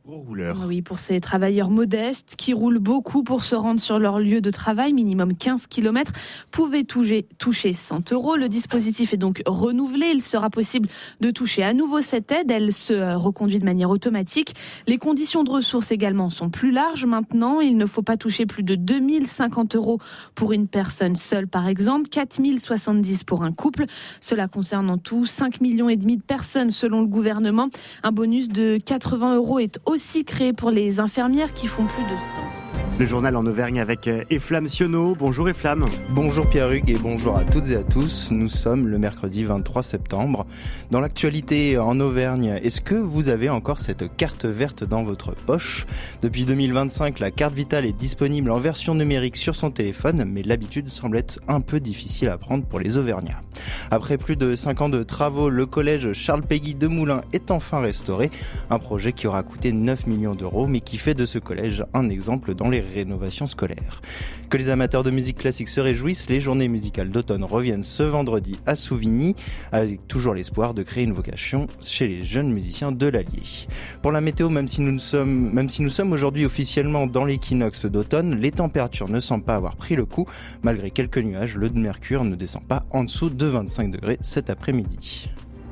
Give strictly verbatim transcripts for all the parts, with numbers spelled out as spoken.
Gros rouleurs. Oui, pour ces travailleurs modestes qui roulent beaucoup pour se rendre sur leur lieu de travail, minimum quinze kilomètres, pouvaient toucher, toucher cent euros. Le dispositif est donc renouvelé. Il sera possible de toucher à nouveau cette aide. Elle se reconduit de manière automatique. Les conditions de ressources également sont plus larges maintenant. Il ne faut pas toucher plus de deux mille cinquante euros pour une personne seule, par exemple, quatre mille soixante-dix pour un couple. Cela concerne en tout cinq millions et demi de personnes selon le gouvernement. Un bonus de quatre-vingts euros est aussi créé pour les infirmières qui font plus de cent. Le journal en Auvergne avec Eflam Sionneau. Bonjour Eflam. Bonjour Pierre-Hugues et bonjour à toutes et à tous. Nous sommes le mercredi vingt-trois septembre. Dans l'actualité en Auvergne, est-ce que vous avez encore cette carte verte dans votre poche ? Depuis deux mille vingt-cinq, la carte vitale est disponible en version numérique sur son téléphone, mais l'habitude semble être un peu difficile à prendre pour les Auvergnats. Après plus de cinq ans de travaux, le collège Charles Péguy de Moulins est enfin restauré. Un projet qui aura coûté neuf millions d'euros, mais qui fait de ce collège un exemple dans les rénovation scolaire. Que les amateurs de musique classique se réjouissent, les journées musicales d'automne reviennent ce vendredi à Souvigny, avec toujours l'espoir de créer une vocation chez les jeunes musiciens de l'Allier. Pour la météo, même si nous sommes, même si nous sommes aujourd'hui officiellement dans l'équinoxe d'automne, les températures ne semblent pas avoir pris le coup. Malgré quelques nuages, le mercure ne descend pas en dessous de vingt-cinq degrés cet après-midi.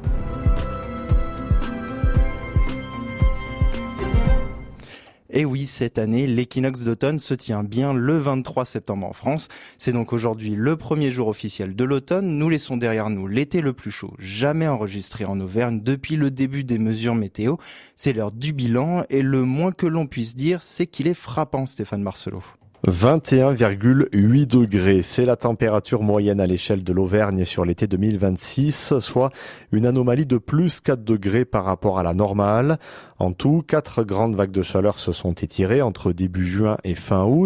Et oui, cette année, l'équinoxe d'automne se tient bien le vingt-trois septembre en France. C'est donc aujourd'hui le premier jour officiel de l'automne. Nous laissons derrière nous l'été le plus chaud jamais enregistré en Auvergne depuis le début des mesures météo. C'est l'heure du bilan et le moins que l'on puisse dire, c'est qu'il est frappant, Stéphane Marcelot. vingt et un virgule huit degrés, c'est la température moyenne à l'échelle de l'Auvergne sur l'été deux mille vingt-six, soit une anomalie de plus quatre degrés par rapport à la normale. En tout, quatre grandes vagues de chaleur se sont étirées entre début juin et fin août.